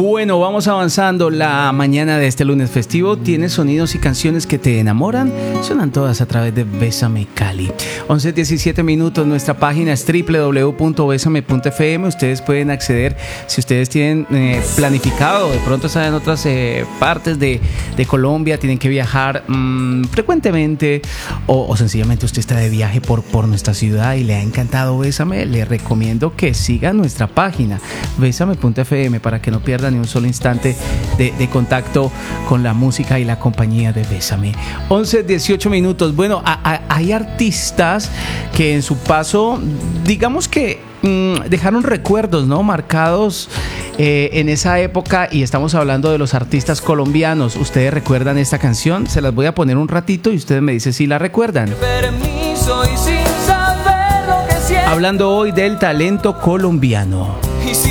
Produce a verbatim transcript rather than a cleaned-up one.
Bueno, vamos avanzando. La mañana de este lunes festivo tiene sonidos y canciones que te enamoran. Suenan todas a través de Bésame Cali. once diecisiete minutos. Nuestra página es doble u doble u doble u punto besame punto efe eme. Ustedes pueden acceder si ustedes tienen eh, planificado. De pronto están en otras eh, partes de, de Colombia. Tienen que viajar mmm, frecuentemente. O, o sencillamente usted está de viaje por, por nuestra ciudad y le ha encantado Bésame. Le recomiendo que siga nuestra página besame punto efe eme para que no pierda ni un solo instante de, de contacto con la música y la compañía de Bésame. once dieciocho minutos. Bueno, a, a, hay artistas que en su paso, digamos que mmm, dejaron recuerdos, ¿no? Marcados eh, en esa época, y estamos hablando de los artistas colombianos. ¿Ustedes recuerdan esta canción? Se las voy a poner un ratito y ustedes me dicen si la recuerdan. Permiso y sin saber lo que siento. Hablando hoy del talento colombiano.